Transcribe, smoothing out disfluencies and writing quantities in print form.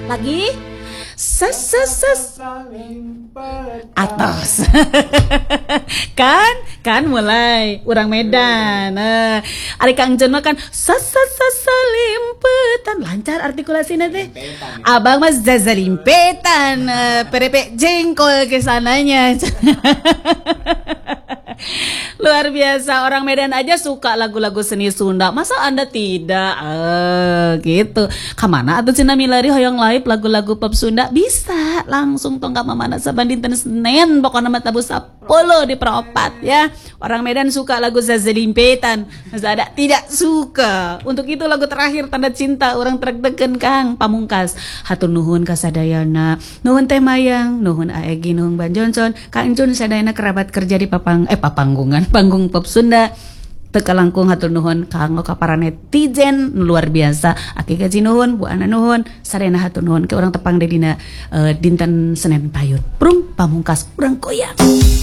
Lagi atas. kan mulai orang Medan. Ari Kang Jon mah kan salimpetan lancar artikulasinya teh. Abang mas zazalimpetan, perepe jengkol ke sananya. Luar biasa, orang Medan aja suka lagu-lagu seni Sunda. Masa Anda tidak? Gitu. Kamana atuh cenah milari hoyong live lagu-lagu pop Sunda? Bisa langsung tong ka mamana saban dinten Senin pokona mah tabu 10 di Peropat ya. Orang Medan suka lagu Zazalimpetan. Masa ada tidak suka. Untuk itu lagu terakhir Tanda Cinta orang trek-treken Kang Pamungkas. Hatur nuhun ka sadayana. Nuhun Teh Mayang, nuhun Aegi, nuhun Ban Johnson. Kang Jun sadayana kerabat kerja di panggung pop Sunda. Teka langkung hatur nuhun kanggo ka para netizen luar biasa. Aki gaji nuhun, Bu Ana nuhun, sarena hatur nuhun ke orang tepang dedina dinten Senin payut. Prung Pamungkas urang koyang.